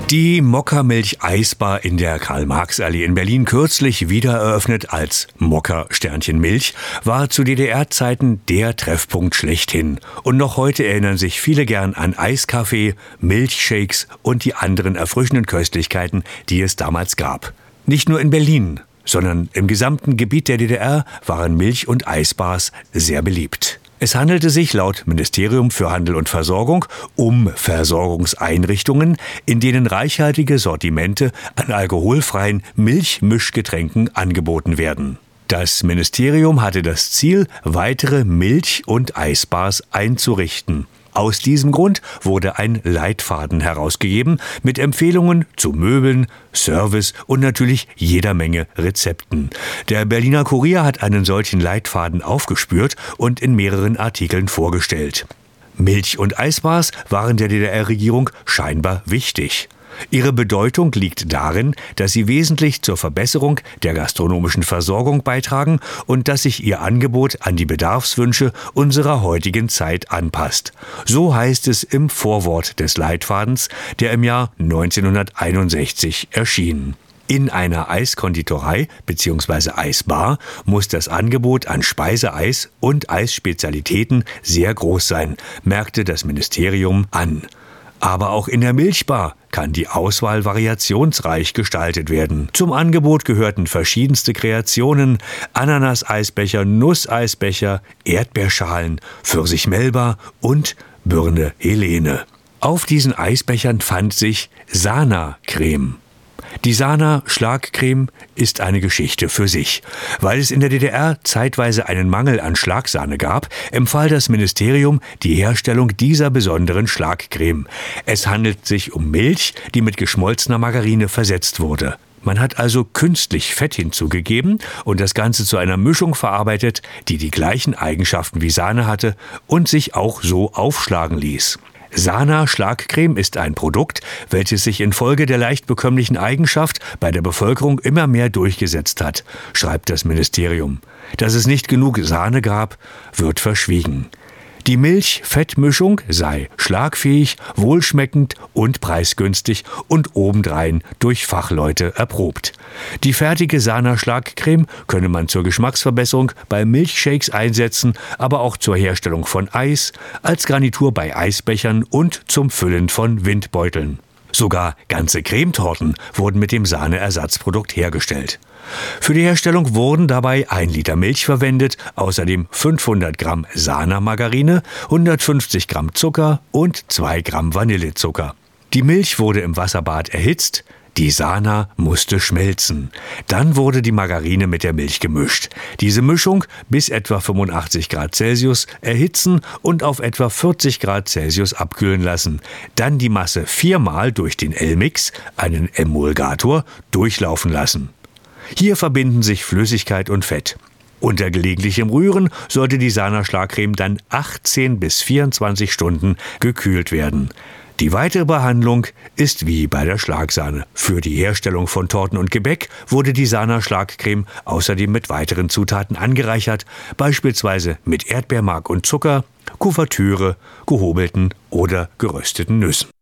Die Mokka-Milch-Eisbar in der Karl-Marx-Allee in Berlin, kürzlich wieder eröffnet als Mokka-Milch, war zu DDR-Zeiten der Treffpunkt schlechthin. Und noch heute erinnern sich viele gern an Eiskaffee, Milchshakes und die anderen erfrischenden Köstlichkeiten, die es damals gab. Nicht nur in Berlin, sondern im gesamten Gebiet der DDR waren Milch- und Eisbars sehr beliebt. Es handelte sich laut Ministerium für Handel und Versorgung um Versorgungseinrichtungen, in denen reichhaltige Sortimente an alkoholfreien Milchmischgetränken angeboten werden. Das Ministerium hatte das Ziel, weitere Milch- und Eisbars einzurichten. Aus diesem Grund wurde ein Leitfaden herausgegeben mit Empfehlungen zu Möbeln, Service und natürlich jeder Menge Rezepten. Der Berliner Kurier hat einen solchen Leitfaden aufgespürt und in mehreren Artikeln vorgestellt. Milch- und Eisbars waren der DDR-Regierung scheinbar wichtig. Ihre Bedeutung liegt darin, dass sie wesentlich zur Verbesserung der gastronomischen Versorgung beitragen und dass sich ihr Angebot an die Bedarfswünsche unserer heutigen Zeit anpasst. So heißt es im Vorwort des Leitfadens, der im Jahr 1961 erschien. In einer Eiskonditorei bzw. Eisbar muss das Angebot an Speiseeis und Eisspezialitäten sehr groß sein, merkte das Ministerium an. Aber auch in der Milchbar kann die Auswahl variationsreich gestaltet werden. Zum Angebot gehörten verschiedenste Kreationen: Ananas-Eisbecher, Nusseisbecher, Erdbeerschalen, Pfirsich-Melba und Birne Helene. Auf diesen Eisbechern fand sich Sana-Creme. Die Sana-Schlagcreme ist eine Geschichte für sich. Weil es in der DDR zeitweise einen Mangel an Schlagsahne gab, empfahl das Ministerium die Herstellung dieser besonderen Schlagcreme. Es handelt sich um Milch, die mit geschmolzener Margarine versetzt wurde. Man hat also künstlich Fett hinzugegeben und das Ganze zu einer Mischung verarbeitet, die die gleichen Eigenschaften wie Sahne hatte und sich auch so aufschlagen ließ. Sana-Schlagcreme ist ein Produkt, welches sich infolge der leicht bekömmlichen Eigenschaft bei der Bevölkerung immer mehr durchgesetzt hat, schreibt das Ministerium. Dass es nicht genug Sahne gab, wird verschwiegen. Die Milch-Fett-Mischung sei schlagfähig, wohlschmeckend und preisgünstig und obendrein durch Fachleute erprobt. Die fertige Sana-Schlagcreme könne man zur Geschmacksverbesserung bei Milchshakes einsetzen, aber auch zur Herstellung von Eis, als Garnitur bei Eisbechern und zum Füllen von Windbeuteln. Sogar ganze Cremetorten wurden mit dem Sahneersatzprodukt hergestellt. Für die Herstellung wurden dabei 1 Liter Milch verwendet, außerdem 500 Gramm Sana-Margarine, 150 Gramm Zucker und 2 Gramm Vanillezucker. Die Milch wurde im Wasserbad erhitzt, die Sana musste schmelzen. Dann wurde die Margarine mit der Milch gemischt. Diese Mischung bis etwa 85 Grad Celsius erhitzen und auf etwa 40 Grad Celsius abkühlen lassen. Dann die Masse 4-mal durch den Elmix, einen Emulgator, durchlaufen lassen. Hier verbinden sich Flüssigkeit und Fett. Unter gelegentlichem Rühren sollte die Sana-Schlagcreme dann 18 bis 24 Stunden gekühlt werden. Die weitere Behandlung ist wie bei der Schlagsahne. Für die Herstellung von Torten und Gebäck wurde die Sana-Schlagcreme außerdem mit weiteren Zutaten angereichert, beispielsweise mit Erdbeermark und Zucker, Kuvertüre, gehobelten oder gerösteten Nüssen.